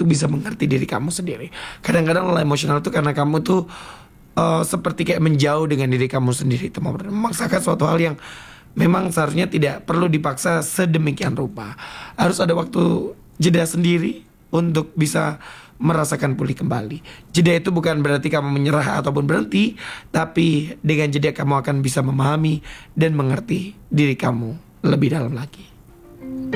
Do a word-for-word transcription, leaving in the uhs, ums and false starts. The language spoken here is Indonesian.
untuk bisa mengerti diri kamu sendiri. Kadang-kadang lelah emosional itu karena kamu tuh uh, seperti kayak menjauh dengan diri kamu sendiri, itu memaksakan suatu hal yang memang seharusnya tidak perlu dipaksa sedemikian rupa. Harus ada waktu jeda sendiri untuk bisa merasakan pulih kembali. Jeda itu bukan berarti kamu menyerah ataupun berhenti, tapi dengan jeda kamu akan bisa memahami dan mengerti diri kamu lebih dalam lagi.